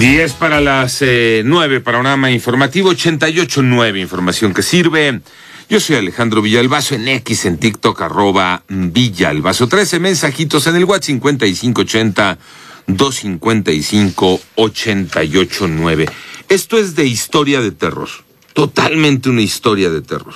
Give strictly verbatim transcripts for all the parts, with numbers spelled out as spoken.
Diez para las eh, nueve, panorama informativo ochenta y ocho nueve, información que sirve. Yo soy Alejandro Villalbazo, en X, en TikTok, arroba Villalbazo. trece mensajitos en el WhatsApp cincuenta y cinco ochenta, doscientos cincuenta y cinco, ochenta y ocho nueve. Esto es de historia de terror, totalmente una historia de terror.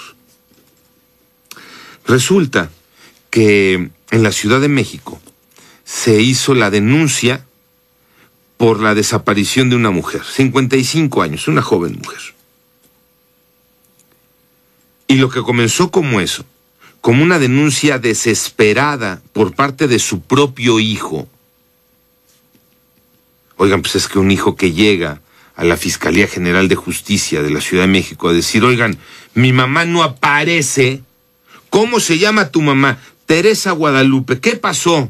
Resulta que en la Ciudad de México se hizo la denuncia por la desaparición de una mujer, cincuenta y cinco años, una joven mujer. Y lo que comenzó como eso, como una denuncia desesperada por parte de su propio hijo. Oigan, pues es que un hijo que llega a la Fiscalía General de Justicia de la Ciudad de México a decir, oigan, mi mamá no aparece. ¿Cómo se llama tu mamá? Teresa Guadalupe. ¿Qué pasó?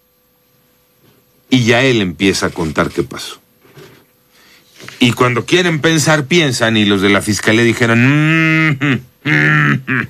Y ya él empieza a contar qué pasó. Y cuando quieren pensar, piensan, y los de la Fiscalía dijeron, mmm, mmm, mmm.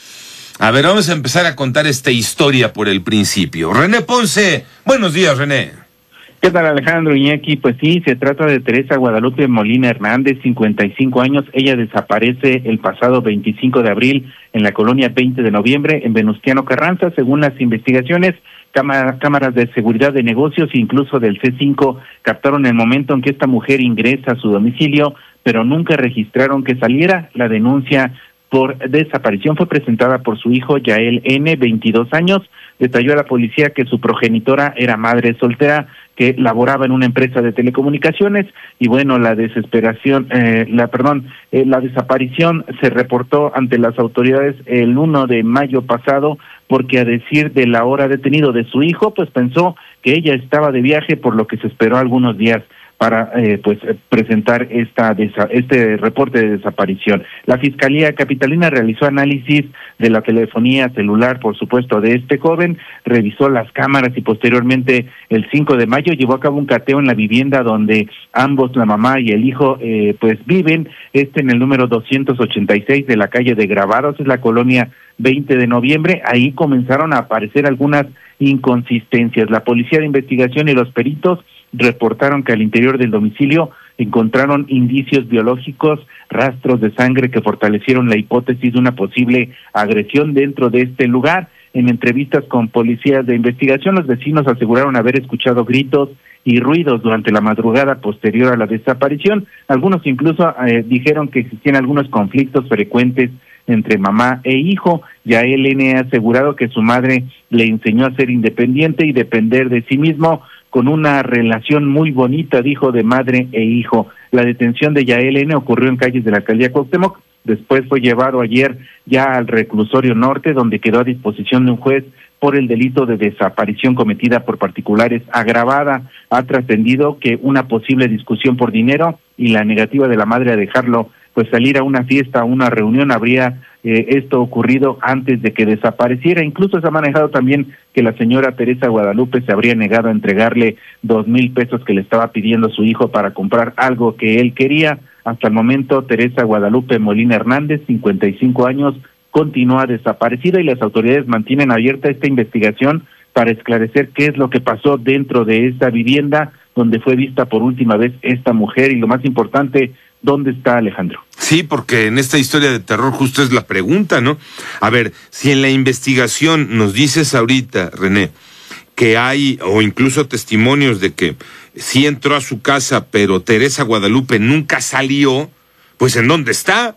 A ver, vamos a empezar a contar esta historia por el principio. René Ponce, buenos días, René. ¿Qué tal, Alejandro Iñaki? Pues sí, se trata de Teresa Guadalupe Molina Hernández, cincuenta y cinco años. Ella desaparece el pasado veinticinco de abril en la colonia veinte de noviembre en Venustiano Carranza. Según las investigaciones, cámara, cámaras de seguridad de negocios, incluso del C cinco, captaron el momento en que esta mujer ingresa a su domicilio, pero nunca registraron que saliera. La denuncia por desaparición fue presentada por su hijo Yael N., veintidós años. Detalló a la policía que su progenitora era madre soltera que laboraba en una empresa de telecomunicaciones y bueno, la desesperación, eh, la perdón, eh, la desaparición se reportó ante las autoridades el uno de mayo pasado, porque a decir de la hora detenido de su hijo, pues pensó que ella estaba de viaje, por lo que se esperó algunos días para eh, pues presentar esta este reporte de desaparición. La Fiscalía Capitalina realizó análisis de la telefonía celular, por supuesto, de este joven, revisó las cámaras y posteriormente el cinco de mayo llevó a cabo un cateo en la vivienda donde ambos, la mamá y el hijo, eh, pues viven, este en el número doscientos ochenta y seis de la calle de Grabados, es la colonia veinte de noviembre. Ahí comenzaron a aparecer algunas inconsistencias. La Policía de Investigación y los peritos reportaron que al interior del domicilio encontraron indicios biológicos, rastros de sangre que fortalecieron la hipótesis de una posible agresión dentro de este lugar. En entrevistas con policías de investigación, los vecinos aseguraron haber escuchado gritos y ruidos durante la madrugada posterior a la desaparición. Algunos incluso eh, dijeron que existían algunos conflictos frecuentes entre mamá e hijo. Yael N. ha asegurado que su madre le enseñó a ser independiente y depender de sí mismo, con una relación muy bonita, dijo, de madre e hijo. La detención de Yael N. ocurrió en calles de la alcaldía Cuauhtémoc. Después fue llevado ayer ya al reclusorio norte, donde quedó a disposición de un juez por el delito de desaparición cometida por particulares agravada. Ha trascendido que una posible discusión por dinero y la negativa de la madre a dejarlo pues salir a una fiesta, a una reunión, habría eh, esto ocurrido antes de que desapareciera. Incluso se ha manejado también que la señora Teresa Guadalupe se habría negado a entregarle dos mil pesos que le estaba pidiendo su hijo para comprar algo que él quería. Hasta el momento, Teresa Guadalupe Molina Hernández, cincuenta y cinco años, continúa desaparecida y las autoridades mantienen abierta esta investigación para esclarecer qué es lo que pasó dentro de esta vivienda donde fue vista por última vez esta mujer y, lo más importante, ¿dónde está Alejandro? Sí, porque en esta historia de terror justo es la pregunta, ¿no? A ver, si en la investigación nos dices ahorita, René, que hay, o incluso testimonios de que sí entró a su casa, pero Teresa Guadalupe nunca salió, pues ¿en dónde está?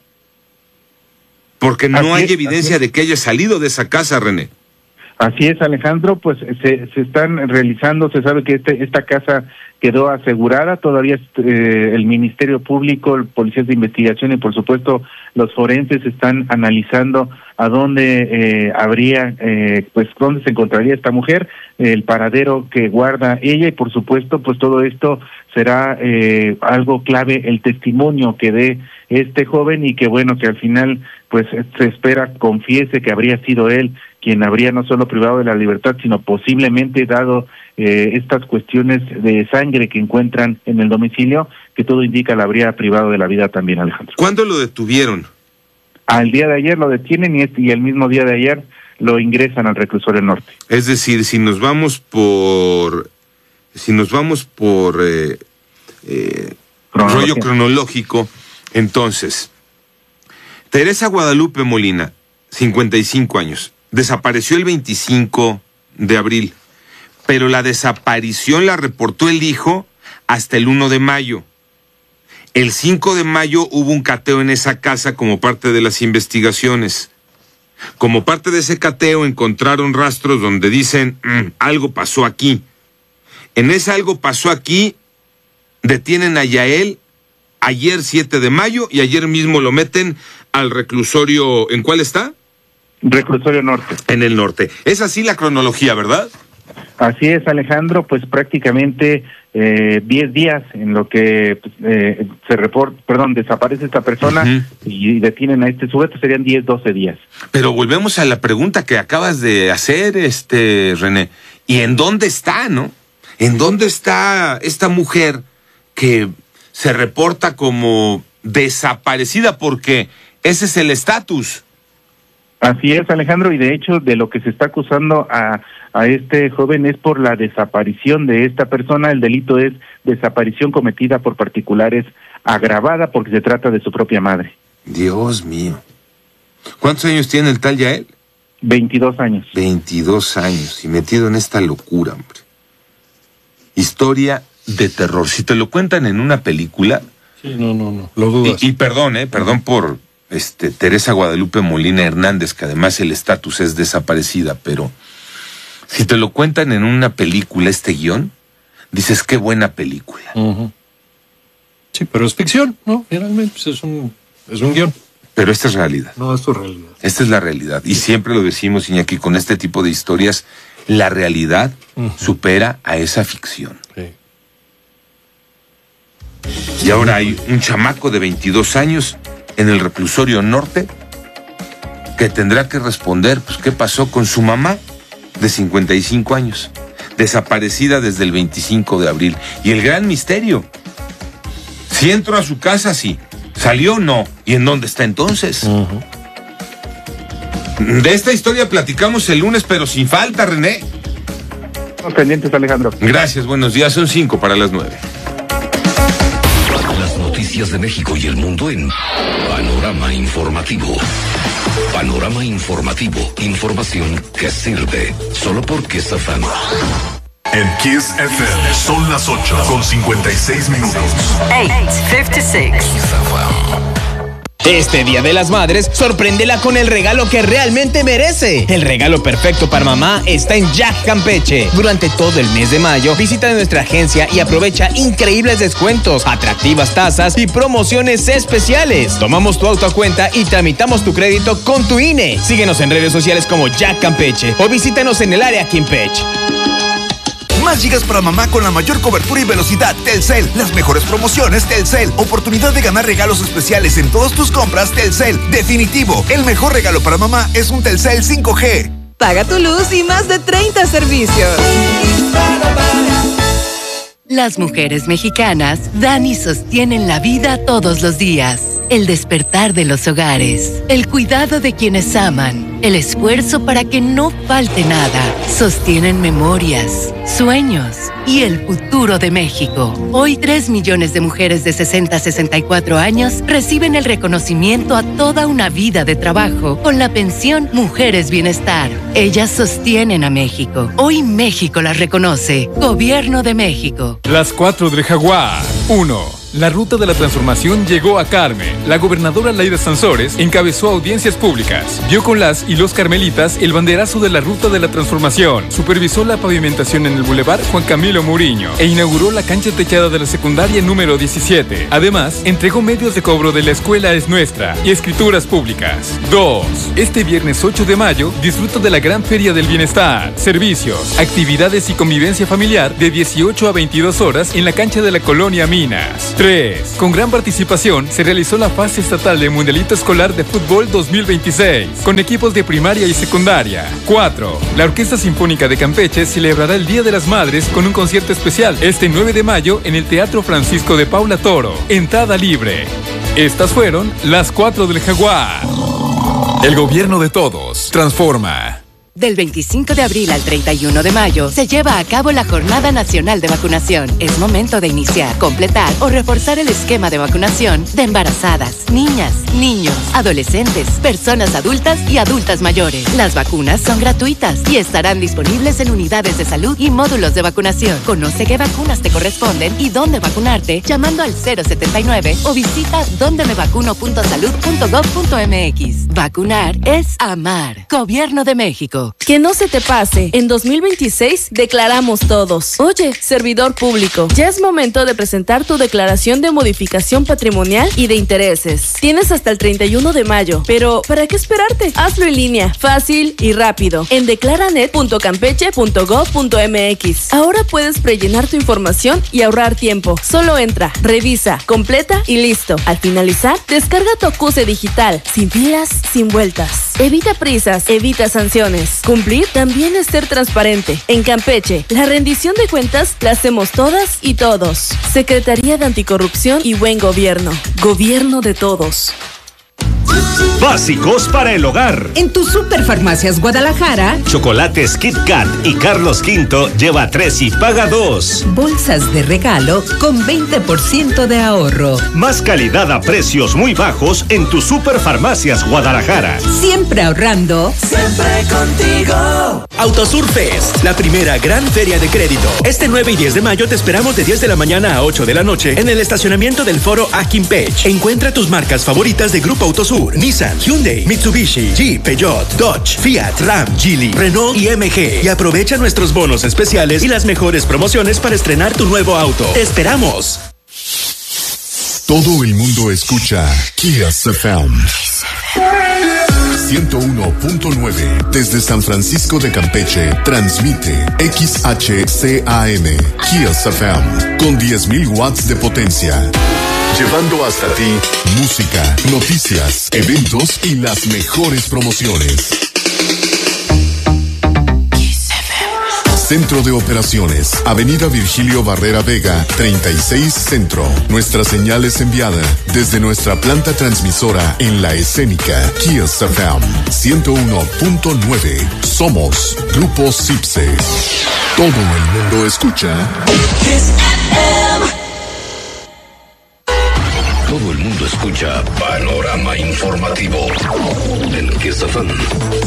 Porque no hay evidencia de que haya salido de esa casa, René. Así es, Alejandro, pues se, se están realizando, se sabe que este, esta casa quedó asegurada, todavía eh, el Ministerio Público, el Policías de Investigación y por supuesto los forenses están analizando a dónde eh, habría, eh, pues dónde se encontraría esta mujer, el paradero que guarda ella y por supuesto pues todo esto será eh, algo clave, el testimonio que dé este joven y que bueno, que al final pues se espera confiese que habría sido él quien habría no solo privado de la libertad, sino posiblemente dado eh, estas cuestiones de sangre que encuentran en el domicilio, que todo indica la habría privado de la vida también, Alejandro. ¿Cuándo lo detuvieron? Al día de ayer lo detienen y, este, y el mismo día de ayer lo ingresan al reclusorio norte. Es decir, si nos vamos por, si nos vamos por eh, eh, rollo cronológico. Entonces, Teresa Guadalupe Molina, cincuenta y cinco años, desapareció el veinticinco de abril, pero la desaparición la reportó el hijo hasta el uno de mayo. El cinco de mayo hubo un cateo en esa casa como parte de las investigaciones. Como parte de ese cateo encontraron rastros donde dicen, mmm, algo pasó aquí. En ese algo pasó aquí, detienen a Yael ayer siete de mayo y ayer mismo lo meten al reclusorio. ¿En cuál está? Reclusorio Norte. En el norte. Es así la cronología, ¿verdad? Así es, Alejandro, pues prácticamente eh, diez días en lo que pues, eh, se reporta, perdón, desaparece esta persona uh-huh. y detienen a este sujeto, serían diez, doce días. Pero volvemos a la pregunta que acabas de hacer, este René, ¿y en dónde está, no? ¿En dónde está esta mujer que se reporta como desaparecida? Porque ese es el estatus. Así es, Alejandro, y de hecho de lo que se está acusando a, a este joven es por la desaparición de esta persona. El delito es desaparición cometida por particulares agravada porque se trata de su propia madre. Dios mío. ¿Cuántos años tiene el tal Yael? veintidós años. veintidós años y metido en esta locura, hombre. Historia de terror. Si te lo cuentan en una película... Sí, no, no, no, lo dudas. Y, y perdón, eh, perdón por... Este, Teresa Guadalupe Molina Hernández, que además el estatus es desaparecida, pero si te lo cuentan en una película este guión, dices qué buena película. Uh-huh. Sí, pero es ficción, ¿no? Finalmente pues es un es un guión. Pero esta es realidad. No, esto es realidad. Esta es la realidad. Y siempre lo decimos, Iñaki, con este tipo de historias, la realidad uh-huh. supera a esa ficción. Sí. Y ahora hay un chamaco de veintidós años en el reclusorio norte que tendrá que responder, pues, ¿qué pasó con su mamá de cincuenta y cinco años? Desaparecida desde el veinticinco de abril. Y el gran misterio, si entró a su casa, sí. ¿Salió? No. ¿Y en dónde está entonces? Uh-huh. De esta historia platicamos el lunes, pero sin falta, René. Estamos pendientes, Alejandro. Gracias, buenos días. Son cinco para las nueve. Las noticias de México y el mundo en Panorama Informativo. Panorama Informativo. Información que sirve. Solo por Kiss F M. En Kiss F M son las ocho con cincuenta y seis minutos. ocho cincuenta y seis. Este Día de las Madres, sorpréndela con el regalo que realmente merece. El regalo perfecto para mamá está en Jack Campeche. Durante todo el mes de mayo, visita nuestra agencia y aprovecha increíbles descuentos, atractivas tasas y promociones especiales. Tomamos tu auto a cuenta y tramitamos tu crédito con tu I N E. Síguenos en redes sociales como Jack Campeche o visítanos en el área Campeche. Más gigas para mamá con la mayor cobertura y velocidad. Telcel. Las mejores promociones. Telcel. Oportunidad de ganar regalos especiales en todas tus compras. Telcel. Definitivo. El mejor regalo para mamá es un Telcel cinco G. Paga tu luz y más de treinta servicios. Las mujeres mexicanas dan y sostienen la vida todos los días. El despertar de los hogares, el cuidado de quienes aman, el esfuerzo para que no falte nada. Sostienen memorias, sueños y el futuro de México. Hoy tres millones de mujeres de sesenta a sesenta y cuatro años reciben el reconocimiento a toda una vida de trabajo con la pensión Mujeres Bienestar. Ellas sostienen a México. Hoy México las reconoce. Gobierno de México. Las cuatro del Jaguar. Uno. La ruta de la transformación llegó a Carmen. La gobernadora Laida Sansores encabezó audiencias públicas. Vio con las y los carmelitas el banderazo de la ruta de la transformación. Supervisó la pavimentación en el Boulevard Juan Camilo Muriño e inauguró la cancha techada de la secundaria número diecisiete. Además, entregó medios de cobro de la Escuela Es Nuestra y escrituras públicas. Dos. Este viernes ocho de mayo, disfruta de la Gran Feria del Bienestar. Servicios, actividades y convivencia familiar de dieciocho a veintidós horas en la cancha de la Colonia Minas. tres. Con gran participación, se realizó la fase estatal del Mundialito Escolar de Fútbol dos mil veintiséis, con equipos de primaria y secundaria. cuatro. La Orquesta Sinfónica de Campeche celebrará el Día de las Madres con un concierto especial este nueve de mayo en el Teatro Francisco de Paula Toro. Entrada libre. Estas fueron las cuatro del Jaguar. El gobierno de todos. Transforma. Del veinticinco de abril al treinta y uno de mayo se lleva a cabo la Jornada Nacional de Vacunación. Es momento de iniciar, completar o reforzar el esquema de vacunación de embarazadas, niñas, niños, adolescentes, personas adultas y adultas mayores. Las vacunas son gratuitas y estarán disponibles en unidades de salud y módulos de vacunación. Conoce qué vacunas te corresponden y dónde vacunarte llamando al cero setenta y nueve o visita donde me vacuno punto salud punto gov punto mx. Vacunar es amar. Gobierno de México. Que no se te pase, en dos mil veintiséis declaramos todos. Oye, servidor público, ya es momento de presentar tu declaración de modificación patrimonial y de intereses. Tienes hasta el treinta y uno de mayo, pero ¿para qué esperarte? Hazlo en línea, fácil y rápido, en declaranet punto campeche punto gov punto mx. Ahora puedes prellenar tu información y ahorrar tiempo. Solo entra, revisa, completa y listo. Al finalizar, descarga tu acuse digital, sin filas, sin vueltas. Evita prisas, evita sanciones. Cumplir también es ser transparente. En Campeche, la rendición de cuentas la hacemos todas y todos. Secretaría de Anticorrupción y Buen Gobierno. Gobierno de todos. Básicos para el hogar. En tu Superfarmacias Guadalajara, Chocolates Kit Kat y Carlos Quinto lleva tres y paga dos. Bolsas de regalo con veinte por ciento de ahorro. Más calidad a precios muy bajos en tu Superfarmacias Guadalajara. Siempre ahorrando. Siempre contigo. Autosur Fest, la primera gran feria de crédito. Este nueve y diez de mayo te esperamos de diez de la mañana a ocho de la noche en el estacionamiento del foro Akinpech. Encuentra tus marcas favoritas de Grupo Autosur, Nissan, Hyundai, Mitsubishi, Jeep, Peugeot, Dodge, Fiat, Ram, Geely, Renault y M G. Y aprovecha nuestros bonos especiales y las mejores promociones para estrenar tu nuevo auto. ¡Te esperamos! Todo el mundo escucha Kiss F M. ciento uno punto nueve desde San Francisco de Campeche transmite X H C A M Kiss F M con diez mil watts de potencia. Llevando hasta ti música, noticias, eventos y las mejores promociones. Centro de Operaciones, Avenida Virgilio Barrera Vega, treinta y seis Centro. Nuestra señal es enviada desde nuestra planta transmisora en la escénica Kiss F M ciento uno punto nueve. Somos Grupo Cipse. Todo el mundo escucha Kiss F M. Todo el mundo escucha Panorama Informativo en Kiss F M.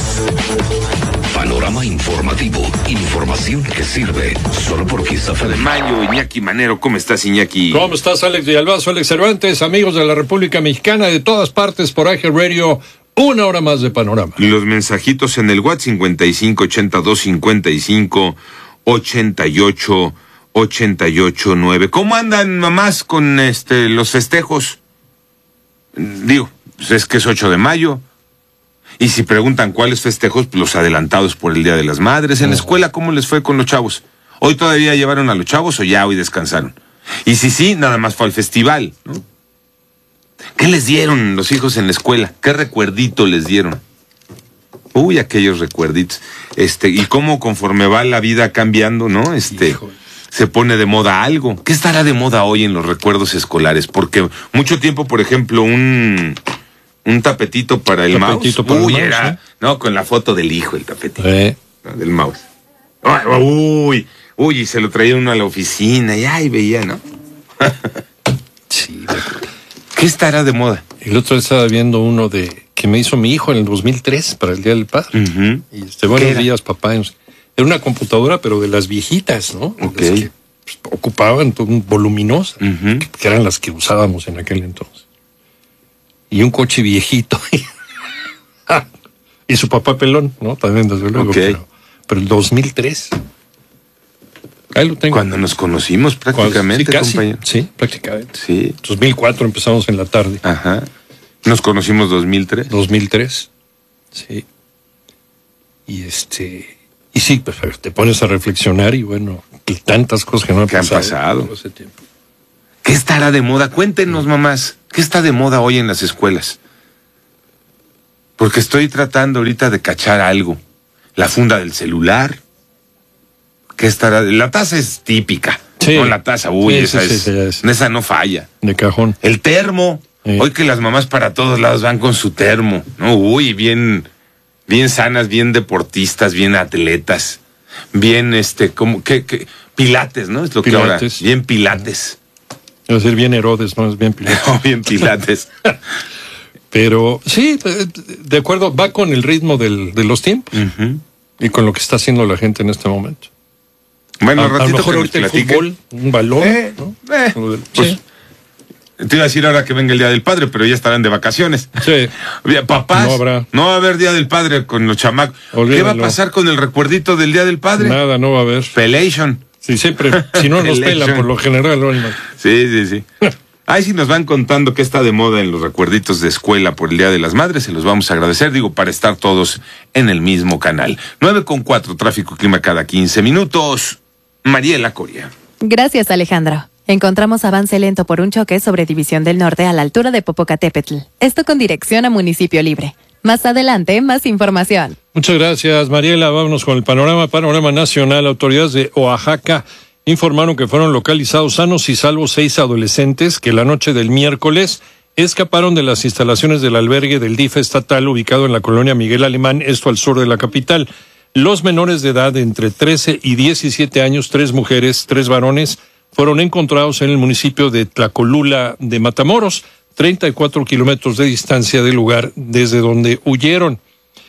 Panorama Informativo, información que sirve solo por Kiss F M. De mayo, Iñaki Manero, ¿cómo estás, Iñaki? ¿Cómo estás, Alex Villalbazo, Alex Cervantes, amigos de la República Mexicana de todas partes por A G Radio? Una hora más de Panorama. Los mensajitos en el WhatsApp cincuenta y cinco ochenta y dos cincuenta y cinco ochenta y ocho ochenta y ocho nueve. ¿Cómo andan, mamás, con este los festejos? Digo, pues es que es ocho de mayo. Y si preguntan cuáles festejos, pues los adelantados por el Día de las Madres. En la escuela, ¿cómo les fue con los chavos? ¿Hoy todavía llevaron a los chavos o ya hoy descansaron? Y si sí, nada más fue al festival, ¿no? ¿Qué les dieron los hijos en la escuela? ¿Qué recuerdito les dieron? Uy, aquellos recuerditos. Este, y cómo conforme va la vida cambiando, ¿no? Este, Hijo. Se pone de moda algo. ¿Qué estará de moda hoy en los recuerdos escolares? Porque mucho tiempo, por ejemplo, un... Un tapetito para el tapetito mouse. Para Uy, el mouse, era, ¿eh? No, con la foto del hijo, el tapetito. Eh. ¿No? Del mouse. Uy, uy, y se lo traía uno a la oficina y ahí veía, ¿no? Sí. ¿Qué estará de moda? El otro día estaba viendo uno de que me hizo mi hijo en el dos mil tres para el Día del Padre. Uh-huh. Y este, buenos días, papá. Era una computadora, pero de las viejitas, ¿no? Ok. Las que pues, ocupaban un voluminosas, uh-huh. que, que eran las que usábamos en aquel entonces. Y un coche viejito. Y su papá pelón, ¿no? También, desde luego. Okay. Pero, pero el dos mil tres. Ahí lo tengo. Cuando nos conocimos prácticamente, sí, casi, compañero. Sí, prácticamente. Sí. dos mil cuatro empezamos en la tarde. Ajá. Nos conocimos dos mil tres. dos mil tres. Sí. Y este... Y sí, pues te pones a reflexionar y bueno, y tantas cosas que no han ¿Qué pasado. han pasado? Todo ese tiempo. ¿Qué estará de moda? Cuéntenos, mamás. ¿Qué está de moda hoy en las escuelas? Porque estoy tratando ahorita de cachar algo. La funda del celular. ¿Qué estará? La taza es típica. Sí. No, la taza, uy, Sí, esa sí, es, sí, sí, sí. esa no falla. De cajón. El termo. Sí. Hoy que las mamás para todos lados van con su termo, ¿no? Uy, bien, bien sanas, bien deportistas, bien atletas, bien, este, como, ¿qué, qué? Pilates, ¿no? Es lo Pilates. que ahora, bien pilates. Es decir, bien Herodes, no es bien Pilates. No, bien pilates. Pero sí, de acuerdo, va con el ritmo del, de los tiempos uh-huh. y con lo que está haciendo la gente en este momento. Bueno, a, ratito a lo mejor que ahorita el platique. fútbol, un balón, eh, ¿no? Eh, pues, sí. Te iba a decir ahora que venga el Día del Padre, pero ya estarán de vacaciones. Sí. Papás, no, habrá. no va a haber Día del Padre con los chamacos. Olvídalo. ¿Qué va a pasar con el recuerdito del Día del Padre? Nada, no va a haber. Pelation. Sí, siempre. Si no nos pelan, por lo general. No, no. Sí, sí, sí. Ahí sí nos van contando qué está de moda en los recuerditos de escuela por el Día de las Madres. Se los vamos a agradecer, digo, para estar todos en el mismo canal. nueve con cuatro, tráfico y clima cada quince minutos. Mariela Coria. Gracias, Alejandro. Encontramos avance lento por un choque sobre División del Norte a la altura de Popocatépetl. Esto con dirección a Municipio Libre. Más adelante, más información. Muchas gracias, Mariela. Vámonos con el panorama, panorama nacional. Autoridades de Oaxaca informaron que fueron localizados sanos y salvos seis adolescentes que la noche del miércoles escaparon de las instalaciones del albergue del D I F estatal ubicado en la colonia Miguel Alemán, esto al sur de la capital. Los menores de edad de entre trece y diecisiete años, tres mujeres, tres varones, fueron encontrados en el municipio de Tlacolula de Matamoros, treinta y cuatro kilómetros de distancia del lugar desde donde huyeron.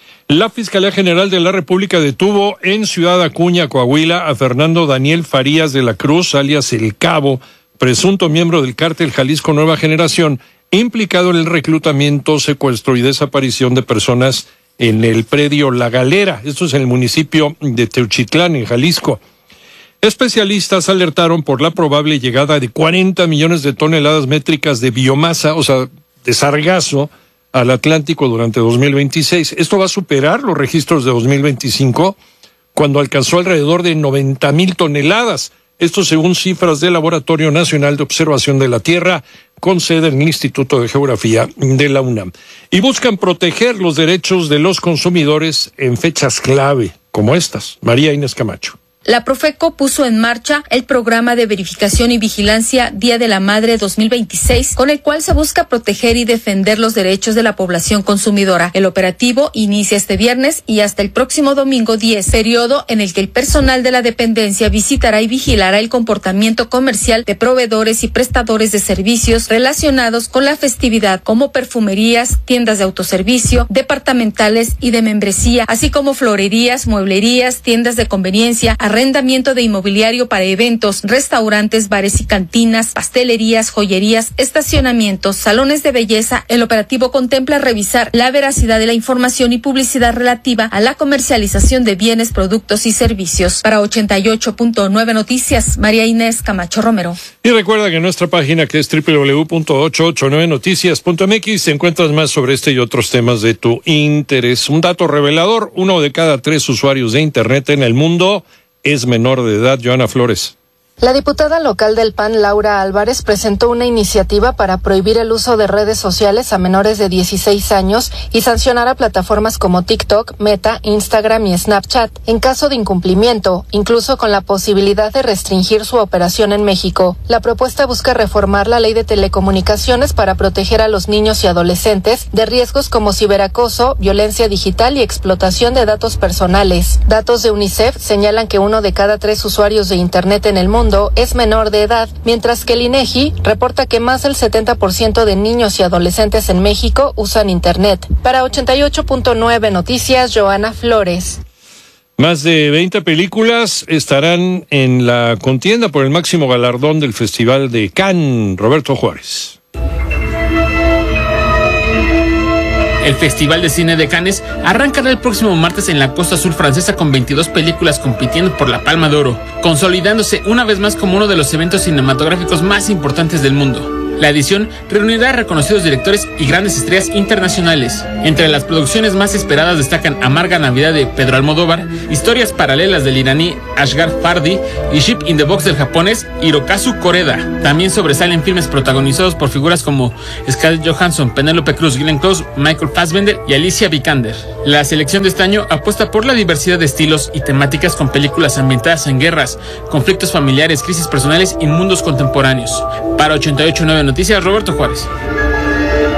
La Fiscalía General de la República detuvo en Ciudad Acuña, Coahuila, a Fernando Daniel Farías de la Cruz, alias El Cabo, presunto miembro del cártel Jalisco Nueva Generación, implicado en el reclutamiento, secuestro y desaparición de personas en el predio La Galera. Esto es en el municipio de Teuchitlán, en Jalisco. Especialistas alertaron por la probable llegada de cuarenta millones de toneladas métricas de biomasa, o sea, de sargazo, al Atlántico durante dos mil veintiséis. Esto va a superar los registros de dos mil veinticinco, cuando alcanzó alrededor de noventa mil toneladas. Esto según cifras del Laboratorio Nacional de Observación de la Tierra, con sede en el Instituto de Geografía de la UNAM. Y buscan proteger los derechos de los consumidores en fechas clave, como estas. María Inés Camacho. La Profeco puso en marcha el programa de verificación y vigilancia Día de la Madre dos mil veintiséis, con el cual se busca proteger y defender los derechos de la población consumidora. El operativo inicia este viernes y hasta el próximo domingo diez, periodo en el que el personal de la dependencia visitará y vigilará el comportamiento comercial de proveedores y prestadores de servicios relacionados con la festividad, como perfumerías, tiendas de autoservicio, departamentales y de membresía, así como florerías, mueblerías, tiendas de conveniencia, arrendamiento de inmobiliario para eventos, restaurantes, bares y cantinas, pastelerías, joyerías, estacionamientos, salones de belleza. El operativo contempla revisar la veracidad de la información y publicidad relativa a la comercialización de bienes, productos y servicios. Para ochenta y ocho punto nueve Noticias, María Inés Camacho Romero. Y recuerda que en nuestra página, que es doble u doble u doble u punto ochocientos ochenta y nueve noticias punto m x, te encuentras más sobre este y otros temas de tu interés. Un dato revelador: uno de cada tres usuarios de Internet en el mundo es menor de edad. Joana Flores. La diputada local del P A N, Laura Álvarez, presentó una iniciativa para prohibir el uso de redes sociales a menores de dieciséis años y sancionar a plataformas como TikTok, Meta, Instagram y Snapchat en caso de incumplimiento, incluso con la posibilidad de restringir su operación en México. La propuesta busca reformar la ley de telecomunicaciones para proteger a los niños y adolescentes de riesgos como ciberacoso, violencia digital y explotación de datos personales. Datos de UNICEF señalan que uno de cada tres usuarios de Internet en el mundo es menor de edad, mientras que el INEGI reporta que más del setenta por ciento de niños y adolescentes en México usan Internet. Para ochenta y ocho punto nueve Noticias, Joana Flores. Más de veinte películas estarán en la contienda por el máximo galardón del Festival de Cannes. Roberto Juárez. El Festival de Cine de Cannes arrancará el próximo martes en la costa sur francesa con veintidós películas compitiendo por la Palma de Oro, consolidándose una vez más como uno de los eventos cinematográficos más importantes del mundo. La edición reunirá a reconocidos directores y grandes estrellas internacionales. Entre las producciones más esperadas destacan Amarga Navidad de Pedro Almodóvar, Historias Paralelas del iraní Asghar Farhadi y Ship in the Box del japonés Hirokazu Koreda. También sobresalen filmes protagonizados por figuras como Scarlett Johansson, Penélope Cruz, Glenn Close, Michael Fassbender y Alicia Vikander. La selección de este año apuesta por la diversidad de estilos y temáticas con películas ambientadas en guerras, conflictos familiares, crisis personales y mundos contemporáneos. Para ochenta y ocho punto nueve Noticias, Roberto Juárez.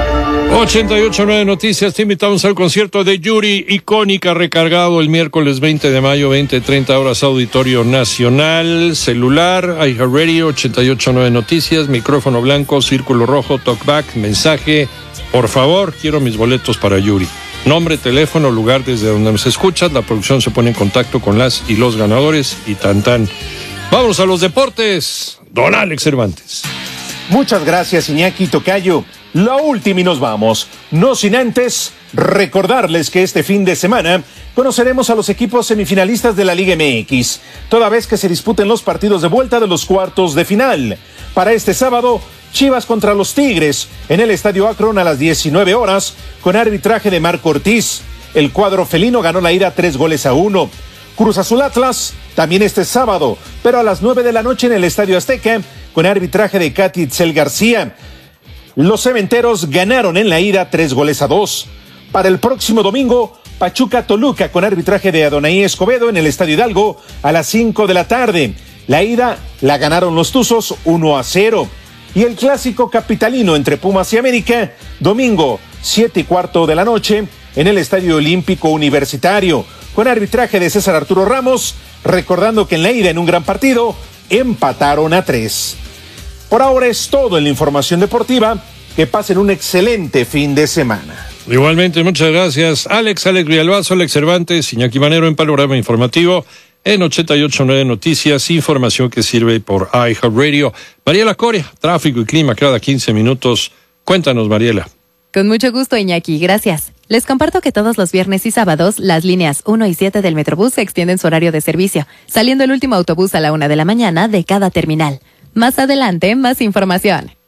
ochenta y ocho nueve Noticias, te invitamos al concierto de Yuri, icónica, recargado el miércoles veinte de mayo, veinte treinta horas, Auditorio Nacional, celular, iHeartRadio, ochenta y ocho nueve Noticias, micrófono blanco, círculo rojo, talkback, mensaje, por favor, quiero mis boletos para Yuri. Nombre, teléfono, lugar desde donde nos escuchas, la producción se pone en contacto con las y los ganadores y tan tan. Vamos a los deportes, don Alex Cervantes. Muchas gracias, Iñaki Tocayo. La última y nos vamos. No sin antes recordarles que este fin de semana conoceremos a los equipos semifinalistas de la Liga M X, toda vez que se disputen los partidos de vuelta de los cuartos de final. Para este sábado, Chivas contra los Tigres, en el Estadio Akron a las diecinueve horas, con arbitraje de Marco Ortiz. El cuadro felino ganó la ida tres goles a uno. Cruz Azul Atlas, también este sábado, pero a las nueve de la noche en el Estadio Azteca, con arbitraje de Katy Itzel García. Los cementeros ganaron en la ida tres goles a dos. Para el próximo domingo, Pachuca Toluca con arbitraje de Adonai Escobedo en el Estadio Hidalgo a las cinco de la tarde. La ida la ganaron los Tuzos uno a cero. Y el clásico capitalino entre Pumas y América, domingo siete y cuarto de la noche en el Estadio Olímpico Universitario con arbitraje de César Arturo Ramos, recordando que en la ida en un gran partido empataron a tres. Por ahora es todo en la información deportiva. Que pasen un excelente fin de semana. Igualmente, muchas gracias. Alex, Alex Villalbazo, Alex Cervantes, Iñaki Manero en Panorama Informativo en ochenta y ocho nueve Noticias, información que sirve por iHeartRadio. Mariela Coria, tráfico y clima cada quince minutos. Cuéntanos, Mariela. Con mucho gusto, Iñaki, gracias. Les comparto que todos los viernes y sábados, las líneas uno y siete del Metrobús extienden su horario de servicio, saliendo el último autobús a la una de la mañana de cada terminal. Más adelante, más información.